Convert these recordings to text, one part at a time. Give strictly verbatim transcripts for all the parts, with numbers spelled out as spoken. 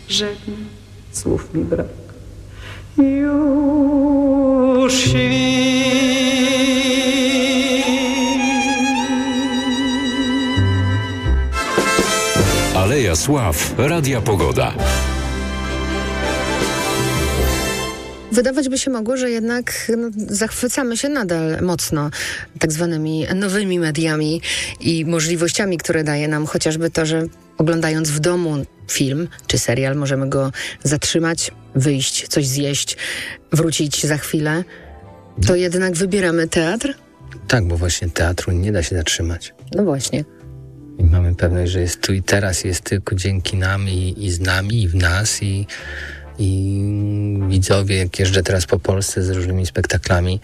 Żegnam, słów mi brak. Już świt. Aleja Sław, Radia Pogoda. Wydawać by się mogło, że jednak no, zachwycamy się nadal mocno tak zwanymi nowymi mediami i możliwościami, które daje nam chociażby to, że oglądając w domu film czy serial możemy go zatrzymać, wyjść, coś zjeść, wrócić za chwilę. To jednak wybieramy teatr? Tak, bo właśnie teatru nie da się zatrzymać. No właśnie. I mamy pewność, że jest tu i teraz, jest tylko dzięki nam i, i z nami, i w nas, i, i widzowie, jak jeżdżę teraz po Polsce z różnymi spektaklami,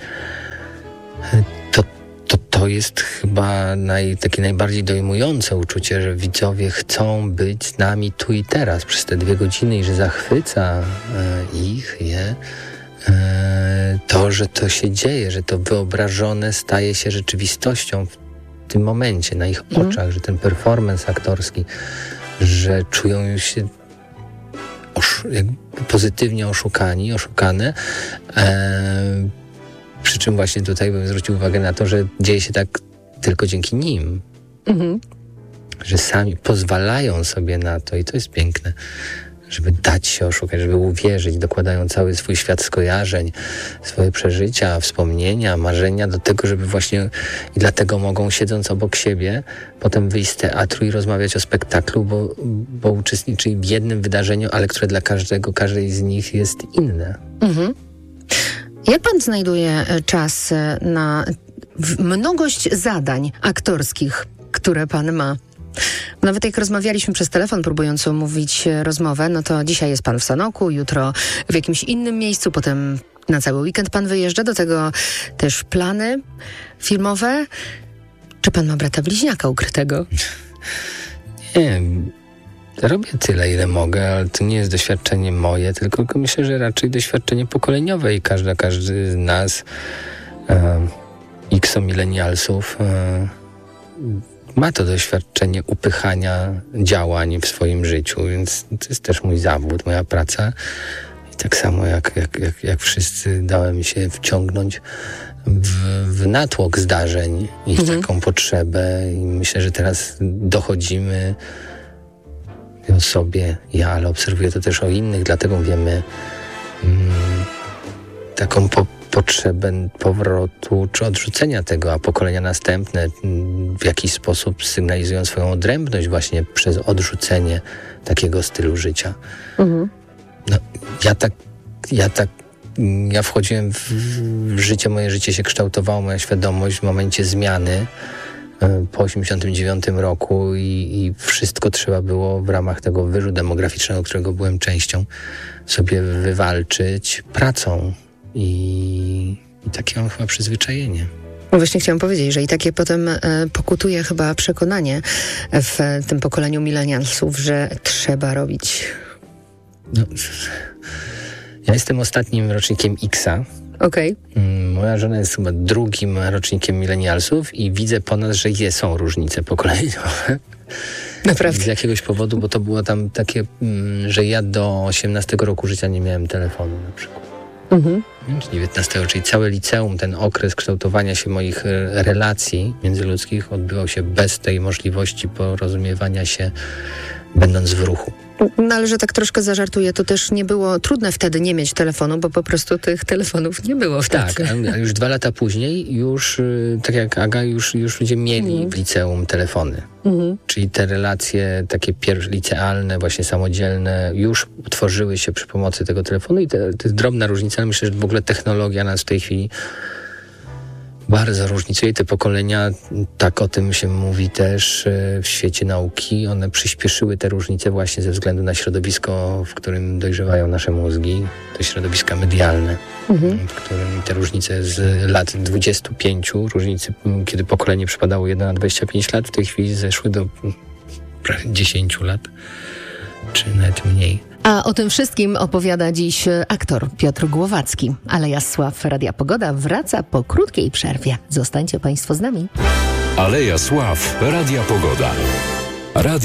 to to, to jest chyba naj, takie najbardziej dojmujące uczucie, że widzowie chcą być z nami tu i teraz przez te dwie godziny i że zachwyca e, ich, je, e, to, że to się dzieje, że to wyobrażone staje się rzeczywistością w tym momencie, na ich mhm. oczach, że ten performance aktorski, że czują się osz- jakby pozytywnie oszukani, oszukane. E, przy czym właśnie tutaj bym zwrócił uwagę na to, że dzieje się tak tylko dzięki nim. Mhm. Że sami pozwalają sobie na to i to jest piękne, żeby dać się oszukać, żeby uwierzyć, dokładają cały swój świat skojarzeń, swoje przeżycia, wspomnienia, marzenia do tego, żeby właśnie i dlatego mogą, siedząc obok siebie, potem wyjść z teatru i rozmawiać o spektaklu, bo, bo uczestniczyli w jednym wydarzeniu, ale które dla każdego, każdej z nich jest inne. Mhm. Jak pan znajduje czas na mnogość zadań aktorskich, które pan ma? Nawet jak rozmawialiśmy przez telefon, próbując omówić rozmowę, no to dzisiaj jest pan w Sanoku, jutro w jakimś innym miejscu, potem na cały weekend pan wyjeżdża, do tego też plany filmowe. Czy pan ma brata bliźniaka ukrytego? Nie, robię tyle, ile mogę, ale to nie jest doświadczenie moje, tylko myślę, że raczej doświadczenie pokoleniowe i każda, każdy z nas, e, X-milenialsów, e, ma to doświadczenie upychania działań w swoim życiu, więc to jest też mój zawód, moja praca. I tak samo jak, jak, jak, jak wszyscy dałem się wciągnąć w, w natłok zdarzeń i w mhm. taką potrzebę. I myślę, że teraz dochodzimy o sobie, ja, ale obserwuję to też o innych, dlatego wiemy mm, taką po, potrzebę powrotu czy odrzucenia tego, a pokolenia następne w jakiś sposób sygnalizują swoją odrębność właśnie przez odrzucenie takiego stylu życia. Mhm. No, ja tak, ja tak, ja wchodziłem w, w życie, moje życie się kształtowało, moja świadomość w momencie zmiany po osiemdziesiątym dziewiątym roku i, i wszystko trzeba było w ramach tego wyżu demograficznego, którego byłem częścią, sobie wywalczyć pracą. I, i takie mam chyba przyzwyczajenie. No właśnie chciałam powiedzieć, że i takie potem e, pokutuje chyba przekonanie w e, tym pokoleniu milenialsów, że trzeba robić. No, ja jestem ostatnim rocznikiem X-a. Okej. Okay. Moja żona jest chyba drugim rocznikiem milenialsów i widzę po nas, że je, są różnice pokoleniowe. Naprawdę? Z jakiegoś powodu, bo to było tam takie, że ja do osiemnastego roku życia nie miałem telefonu na przykład. Mhm. dziewiętnastego, czyli całe liceum, ten okres kształtowania się moich relacji międzyludzkich odbywał się bez tej możliwości porozumiewania się, będąc w ruchu. No ale że tak troszkę zażartuję, to też nie było trudne wtedy nie mieć telefonu, bo po prostu tych telefonów nie było wtedy. Tak, a już dwa lata później już, tak jak Aga, już, już ludzie mieli mhm. w liceum telefony. Mhm. Czyli te relacje takie pierwsze licealne, właśnie samodzielne już utworzyły się przy pomocy tego telefonu i to, to jest drobna różnica, ale myślę, że w ogóle technologia nas w tej chwili bardzo różnicuje. Te pokolenia, tak o tym się mówi też w świecie nauki, one przyspieszyły te różnice właśnie ze względu na środowisko, w którym dojrzewają nasze mózgi, te środowiska medialne, mhm. w którym te różnice z lat dwudziestu pięciu, różnicy, kiedy pokolenie przypadało jedno na dwadzieścia pięć lat, w tej chwili zeszły do prawie dziesięciu lat, czy nawet mniej. A o tym wszystkim opowiada dziś aktor Piotr Głowacki. Aleja Sław, Radia Pogoda wraca po krótkiej przerwie. Zostańcie Państwo z nami. Aleja Sław, Radia Pogoda. Radio